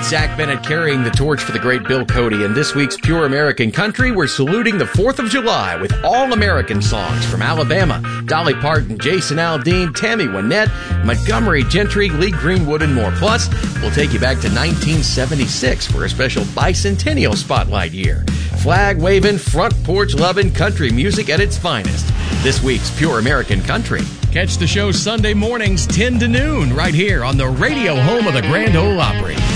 Zach Bennett carrying the torch for the great Bill Cody. In this week's Pure American Country, we're saluting the 4th of July with all-American songs from Alabama, Dolly Parton, Jason Aldean, Tammy Wynette, Montgomery Gentry, Lee Greenwood, and more. Plus, we'll take you back to 1976 for a special bicentennial spotlight year. Flag-waving, front porch-loving country music at its finest. This week's Pure American Country. Catch the show Sunday mornings 10 to noon right here on the radio home of the Grand Ole Opry.